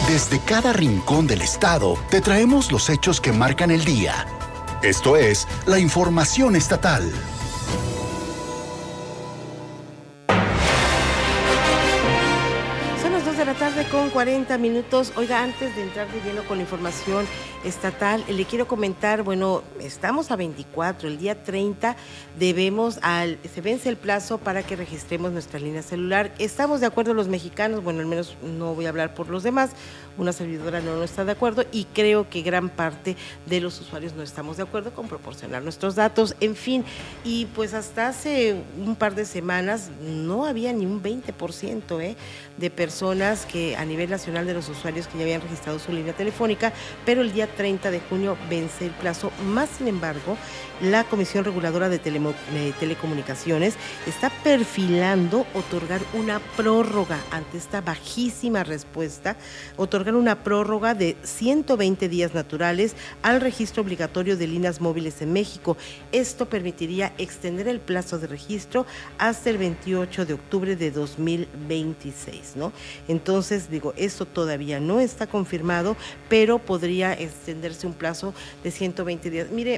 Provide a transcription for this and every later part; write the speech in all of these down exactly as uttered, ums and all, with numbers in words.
Desde cada rincón del estado te traemos los hechos que marcan el día. Esto es la información estatal. Son las dos de la tarde con cuarenta minutos. Oiga, antes de entrar de lleno con la información estatal, le quiero comentar, bueno, estamos a veinticuatro, el día treinta debemos, al, se vence el plazo para que registremos nuestra línea celular. ¿Estamos de acuerdo los mexicanos? Bueno, al menos no voy a hablar por los demás, una servidora no, no está de acuerdo y creo que gran parte de los usuarios no estamos de acuerdo con proporcionar nuestros datos, en fin, y pues hasta hace un par de semanas no había ni un veinte por ciento ¿eh? de personas que a nivel nacional de los usuarios que ya habían registrado su línea telefónica, pero el día treinta de junio vence el plazo. Más sin embargo, la Comisión Reguladora de, Tele, de Telecomunicaciones está perfilando otorgar una prórroga ante esta bajísima respuesta, otorgar una prórroga de ciento veinte días naturales al registro obligatorio de líneas móviles en México. Esto permitiría extender el plazo de registro hasta el veintiocho de octubre de dos mil veintiséis, ¿no? Entonces, digo, esto todavía no está confirmado, pero podría extenderse un plazo de ciento veinte días. Mire,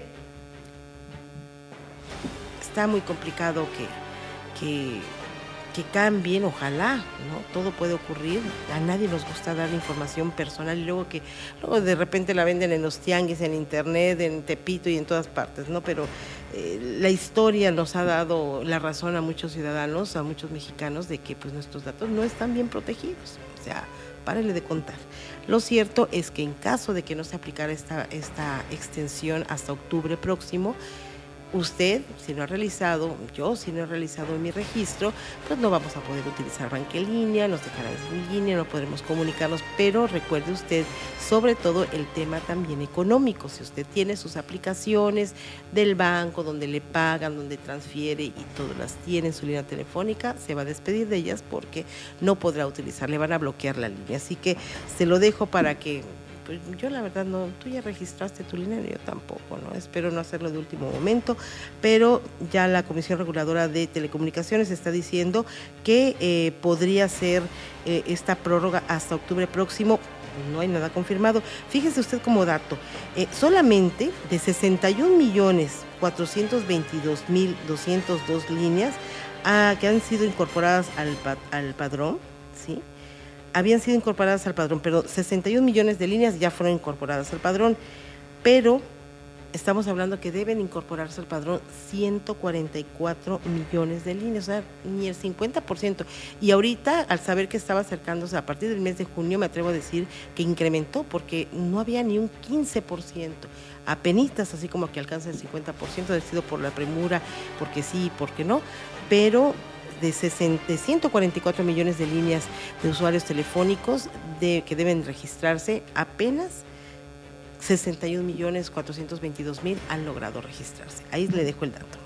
está muy complicado que, que, que cambien, ojalá, ¿no? Todo puede ocurrir, a nadie nos gusta dar información personal y luego que luego de repente la venden en los tianguis, en internet, en Tepito y en todas partes, ¿no? Pero eh, la historia nos ha dado la razón a muchos ciudadanos, a muchos mexicanos, de que pues nuestros datos no están bien protegidos, o sea, párenle de contar. Lo cierto es que en caso de que no se aplicara esta, esta extensión hasta octubre próximo, usted, si no ha realizado, yo si no he realizado mi registro, pues no vamos a poder utilizar banca en línea, nos dejarán en línea, no podremos comunicarnos, pero recuerde usted, sobre todo el tema también económico, si usted tiene sus aplicaciones del banco, donde le pagan, donde transfiere y todas las tiene en su línea telefónica, se va a despedir de ellas porque no podrá utilizar, le van a bloquear la línea, así que se lo dejo para que... Pues yo la verdad no, tú ya registraste tu línea, yo tampoco, ¿no? Espero no hacerlo de último momento, pero ya la Comisión Reguladora de Telecomunicaciones está diciendo que eh, podría ser eh, esta prórroga hasta octubre próximo. No hay nada confirmado. Fíjese usted como dato, eh, solamente de sesenta y un millones cuatrocientos veintidós mil doscientas dos líneas ah, que han sido incorporadas al, al padrón, ¿sí? Habían sido incorporadas al padrón, pero sesenta y un millones de líneas ya fueron incorporadas al padrón, pero estamos hablando que deben incorporarse al padrón ciento cuarenta y cuatro millones de líneas, o sea, ni el cincuenta por ciento. Y ahorita, al saber que estaba acercándose a partir del mes de junio, me atrevo a decir que incrementó, porque no había ni un quince por ciento. Apenitas, así como que alcanza el cincuenta por ciento, ha sido por la premura, porque sí y porque no, pero... De, sesenta, de ciento cuarenta y cuatro millones de líneas de usuarios telefónicos de, que deben registrarse, apenas sesenta y un millones cuatrocientos veintidós mil han logrado registrarse. Ahí le dejo el dato.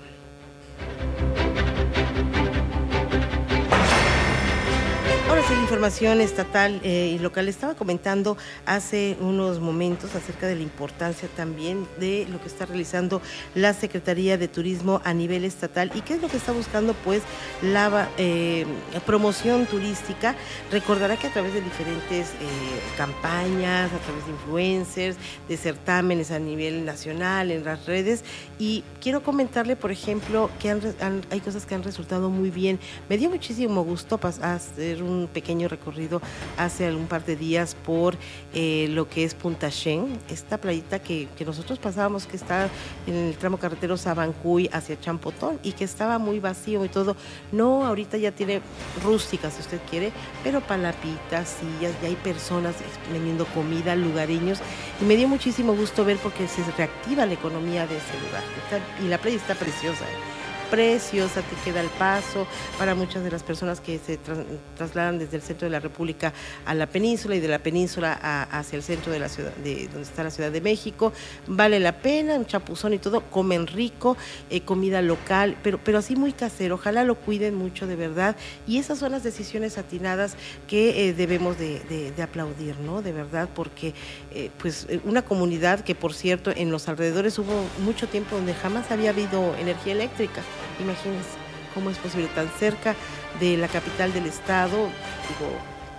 Ahora sí, la información estatal eh, y local. Estaba comentando hace unos momentos acerca de la importancia también de lo que está realizando la Secretaría de Turismo a nivel estatal y qué es lo que está buscando, pues, la eh, promoción turística. Recordará que a través de diferentes eh, campañas, a través de influencers, de certámenes a nivel nacional, en las redes, y quiero comentarle, por ejemplo, que han, han, hay cosas que han resultado muy bien. Me dio muchísimo gusto pasar a hacer un pequeño recorrido hace algún par de días por eh, lo que es Punta Xén, esta playita que, que nosotros pasábamos, que está en el tramo carretero Sabancuy hacia Champotón y que estaba muy vacío y todo. No, ahorita ya tiene rústica, si usted quiere, pero palapitas, sillas, ya hay personas vendiendo comida, lugareños, y me dio muchísimo gusto ver porque se reactiva la economía de ese lugar. Está, y la playa está preciosa, ¿eh? preciosa, te queda el paso para muchas de las personas que se tras, trasladan desde el centro de la República a la península y de la península a, hacia el centro de la ciudad, de donde está la Ciudad de México. Vale la pena, un chapuzón y todo, comen rico, eh, comida local, pero, pero así muy casero. Ojalá lo cuiden mucho, de verdad, y esas son las decisiones atinadas que eh, debemos de, de, de aplaudir, ¿no? De verdad, porque eh, pues una comunidad que, por cierto, en los alrededores hubo mucho tiempo donde jamás había habido energía eléctrica. Imagínense cómo es posible tan cerca de la capital del estado, digo,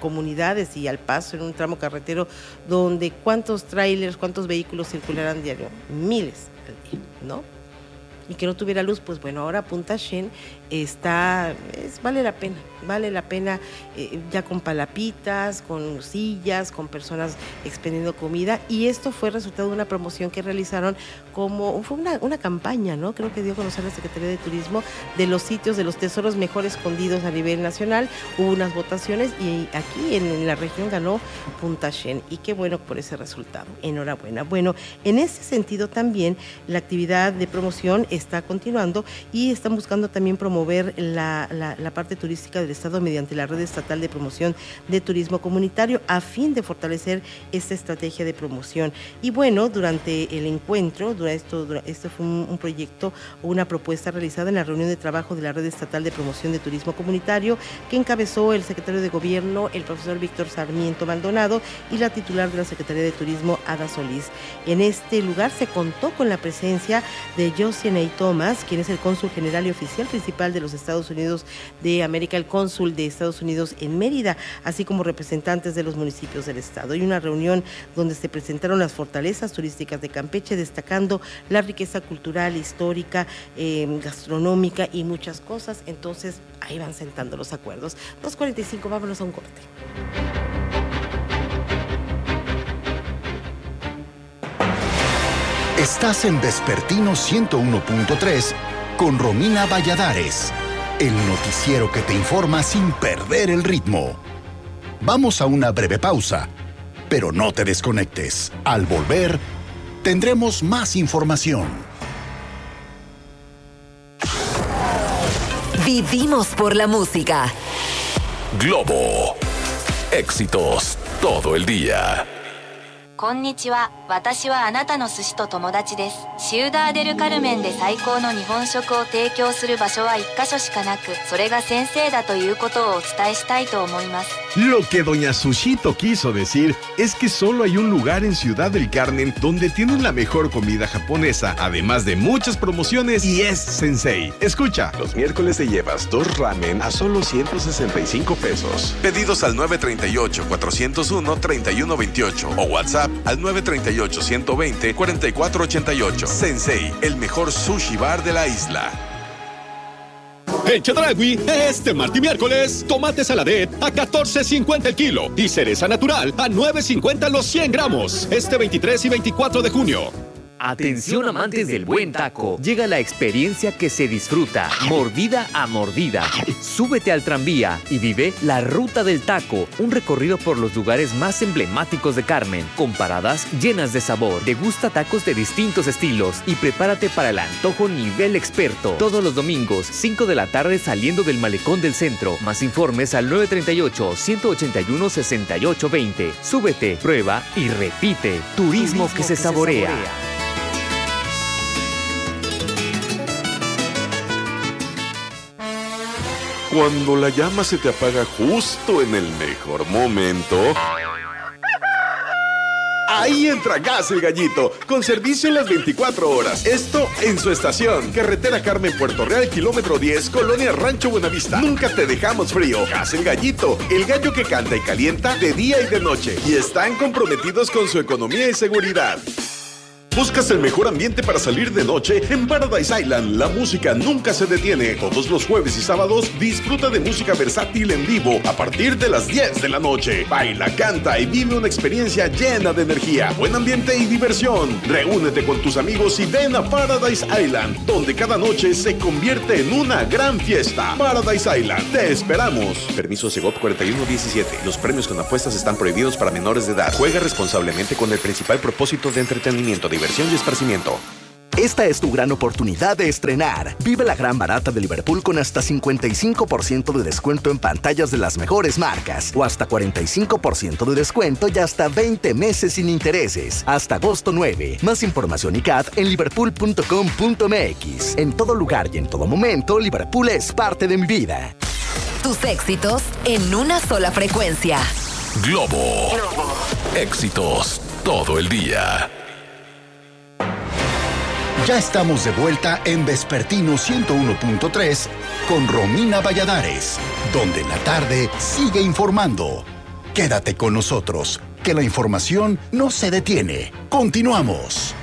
comunidades y al paso en un tramo carretero donde cuántos trailers, cuántos vehículos circularán diario, miles al día, ¿no? Y que no tuviera luz, pues bueno, ahora Punta Shen está, es, vale la pena, vale la pena, eh, ya con palapitas, con sillas, con personas expendiendo comida, y esto fue resultado de una promoción que realizaron como, fue una, una campaña, ¿no? Creo que dio a conocer la Secretaría de Turismo de los sitios, de los tesoros mejor escondidos a nivel nacional. Hubo unas votaciones y aquí en, en la región ganó Punta Shen, y qué bueno por ese resultado, enhorabuena. Bueno, en ese sentido también la actividad de promoción está continuando y están buscando también promover la, la, la parte turística del Estado mediante la Red Estatal de Promoción de Turismo Comunitario a fin de fortalecer esta estrategia de promoción. Y bueno, durante el encuentro, durante esto, durante, esto fue un, un proyecto o una propuesta realizada en la reunión de trabajo de la Red Estatal de Promoción de Turismo Comunitario que encabezó el secretario de Gobierno, el profesor Víctor Sarmiento Maldonado, y la titular de la Secretaría de Turismo, Ada Solís. En este lugar se contó con la presencia de Josiane Thomas, quien es el cónsul general y oficial principal de los Estados Unidos de América, el cónsul de Estados Unidos en Mérida, así como representantes de los municipios del estado. Y una reunión donde se presentaron las fortalezas turísticas de Campeche, destacando la riqueza cultural, histórica, eh, gastronómica y muchas cosas. Entonces, ahí van sentando los acuerdos. dos cuarenta y cinco, vámonos a un corte. Estás en Vespertino ciento uno punto tres con Romina Valladares, el noticiero que te informa sin perder el ritmo. Vamos a una breve pausa, pero no te desconectes. Al volver, tendremos más información. Vivimos por la música. Globo. Éxitos todo el día. こんにちは。私はあなたの寿司と友達です。シウダーデルカルメンで最高の日本食を提供する場所は一箇所しかなく、それが先生だということをお伝えしたいと思います。 Lo que doña Sushito quiso decir es que solo hay un lugar en Ciudad del Carmen donde tienen la mejor comida japonesa, además de muchas promociones, y es Sensei. Escucha. Los miércoles te llevas dos ramen a solo ciento sesenta y cinco pesos. Pedidos al nueve tres ocho, cuatro cero uno, tres uno dos ocho o WhatsApp al nueve tres ocho, uno dos cero, cuatro cuatro ocho ocho. Sensei, el mejor sushi bar de la isla. En Chedraui, este martes y miércoles, tomate saladet a catorce cincuenta el kilo y cereza natural a nueve cincuenta los cien gramos. Este veintitrés y veinticuatro de junio. Atención amantes del buen taco, llega la experiencia que se disfruta, mordida a mordida. Súbete al tranvía y vive la Ruta del Taco, un recorrido por los lugares más emblemáticos de Carmen, con paradas llenas de sabor. Degusta tacos de distintos estilos y prepárate para el antojo nivel experto. Todos los domingos, cinco de la tarde saliendo del Malecón del Centro. Más informes al nueve tres ocho, uno ocho uno, seis ocho dos cero. Súbete, prueba y repite. Turismo, Turismo que, que se saborea. Se saborea. Cuando la llama se te apaga justo en el mejor momento, ahí entra Gas El Gallito, con servicio en las veinticuatro horas. Esto en su estación. Carretera Carmen, Puerto Real, kilómetro diez, Colonia Rancho Buenavista. Nunca te dejamos frío. Gas El Gallito, el gallo que canta y calienta de día y de noche. Y están comprometidos con su economía y seguridad. ¿Buscas el mejor ambiente para salir de noche? En Paradise Island, la música nunca se detiene. Todos los jueves y sábados, disfruta de música versátil en vivo a partir de las diez de la noche. Baila, canta y vive una experiencia llena de energía, buen ambiente y diversión. Reúnete con tus amigos y ven a Paradise Island, donde cada noche se convierte en una gran fiesta. Paradise Island, te esperamos. Permiso Segov cuarenta y uno diecisiete. Los premios con apuestas están prohibidos para menores de edad. Juega responsablemente con el principal propósito de entretenimiento, de diversión y esparcimiento. Esta es tu gran oportunidad de estrenar. Vive la gran barata de Liverpool con hasta cincuenta y cinco por ciento de descuento en pantallas de las mejores marcas o hasta cuarenta y cinco por ciento de descuento y hasta veinte meses sin intereses. Hasta agosto nueve. Más información y C A D en liverpool punto com punto m x. En todo lugar y en todo momento, Liverpool es parte de mi vida. Tus éxitos en una sola frecuencia. Globo. Globo. Éxitos todo el día. Ya estamos de vuelta en Vespertino ciento uno punto tres con Romina Valladares, donde la tarde sigue informando. Quédate con nosotros, que la información no se detiene. Continuamos.